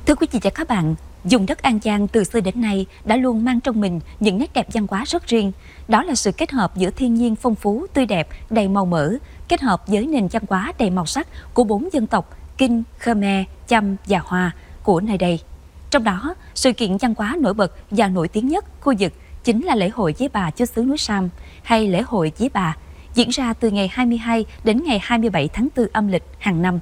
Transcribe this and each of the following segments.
Thưa quý vị và các bạn, vùng đất An Giang từ xưa đến nay đã luôn mang trong mình những nét đẹp văn hóa rất riêng. Đó là sự kết hợp giữa thiên nhiên phong phú, tươi đẹp, đầy màu mỡ, kết hợp với nền văn hóa đầy màu sắc của 4 dân tộc Kinh, Khmer, Chăm và Hoa của nơi đây. Trong đó, sự kiện văn hóa nổi bật và nổi tiếng nhất khu vực chính là lễ hội Vía Bà Chúa xứ núi Sam hay lễ hội Vía Bà, diễn ra từ ngày 22 đến ngày 27 tháng 4 âm lịch hàng năm.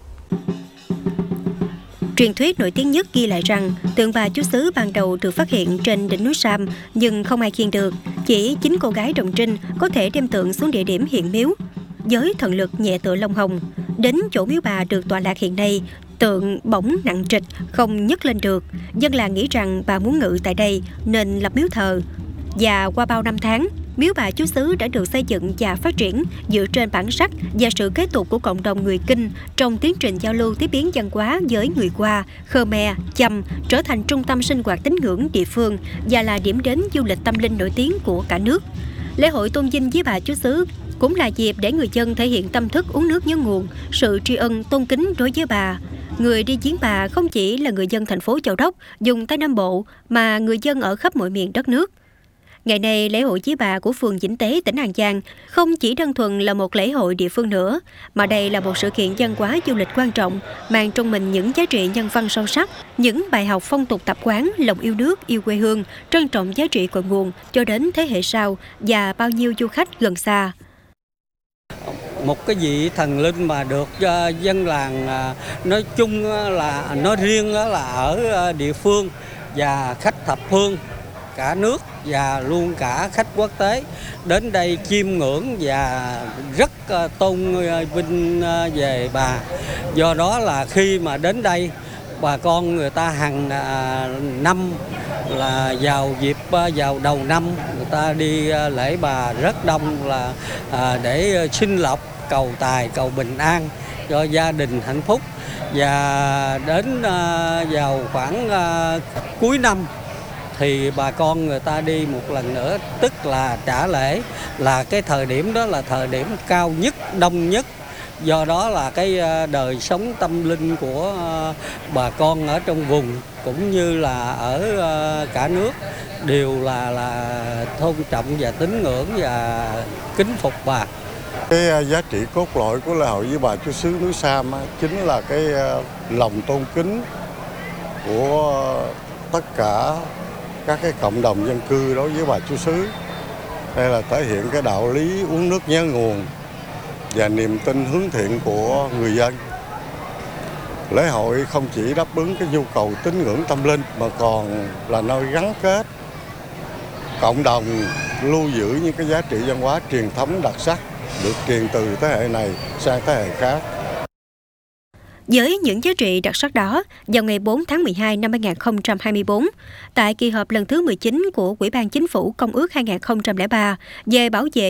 Truyền thuyết nổi tiếng nhất ghi lại rằng tượng bà Chúa xứ ban đầu được phát hiện trên đỉnh núi Sam nhưng không ai khiêng được. Chỉ 9 cô gái đồng trinh có thể đem tượng xuống địa điểm hiện miếu. Với thần lực nhẹ tựa lông hồng, đến chỗ miếu bà được tọa lạc hiện nay, tượng bỗng nặng trịch, không nhấc lên được. Dân làng nghĩ rằng bà muốn ngự tại đây nên lập miếu thờ. Và qua bao năm tháng, miếu bà Chúa xứ đã được xây dựng và phát triển dựa trên bản sắc và sự kế tục của cộng đồng người Kinh trong tiến trình giao lưu tiếp biến văn hóa với người Hoa, Khmer, Chăm, trở thành trung tâm sinh hoạt tín ngưỡng địa phương và là điểm đến du lịch tâm linh nổi tiếng của cả nước. Lễ hội tôn vinh Vía Bà Chúa xứ cũng là dịp để người dân thể hiện tâm thức uống nước nhớ nguồn, sự tri ân tôn kính đối với bà. Người đi viếng bà không chỉ là người dân thành phố Châu Đốc, vùng Tây Nam Bộ, mà người dân ở khắp mọi miền đất nước. Ngày nay, lễ hội Vía Bà của phường Vĩnh Tế, tỉnh An Giang không chỉ đơn thuần là một lễ hội địa phương nữa, mà đây là một sự kiện văn hóa du lịch quan trọng, mang trong mình những giá trị nhân văn sâu sắc, những bài học phong tục tập quán, lòng yêu nước, yêu quê hương, trân trọng giá trị cội nguồn cho đến thế hệ sau và bao nhiêu du khách gần xa. Một cái vị thần linh mà được dân làng nói chung là nói riêng là ở địa phương và khách thập phương cả nước và luôn cả khách quốc tế đến đây chiêm ngưỡng và rất tôn vinh về bà. Do đó là khi mà đến đây bà con người ta hàng năm là vào dịp vào đầu năm người ta đi lễ bà rất đông là để sinh lộc, cầu tài, cầu bình an cho gia đình hạnh phúc. Và đến vào khoảng cuối năm thì bà con người ta đi một lần nữa, tức là trả lễ, là cái thời điểm đó là thời điểm cao nhất, đông nhất. Do đó là cái đời sống tâm linh của bà con ở trong vùng cũng như là ở cả nước đều là tôn trọng và tín ngưỡng và kính phục bà. Cái giá trị cốt lõi của lễ hội Vía Bà Chúa xứ núi Sam chính là cái lòng tôn kính của tất cả các cái cộng đồng dân cư đối với bà Chúa xứ. Đây là thể hiện cái đạo lý uống nước nhớ nguồn và niềm tin hướng thiện của người dân. Lễ hội không chỉ đáp ứng cái nhu cầu tín ngưỡng tâm linh mà còn là nơi gắn kết cộng đồng, lưu giữ những cái giá trị văn hóa truyền thống đặc sắc được truyền từ thế hệ này sang thế hệ khác. Với những giá trị đặc sắc đó, vào ngày 4 tháng 12 năm 2024, tại kỳ họp lần thứ 19 của Ủy ban Chính phủ Công ước 2003 về bảo vệ